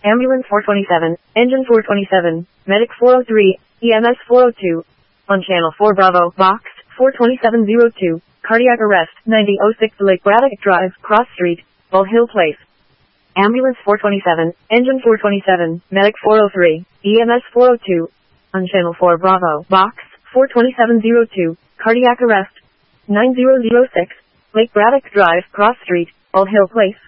Ambulance 427, Engine 427, Medic 403, EMS 402. On Channel 4 Bravo, Box 42702, Cardiac Arrest 9006 Lake Braddock Drive, Cross Street, Bull Hill Place. Ambulance 427, Engine 427, Medic 403, EMS 402. On Channel 4 Bravo, Box 42702, Cardiac Arrest 9006, Lake Braddock Drive, Cross Street, Bull Hill Place.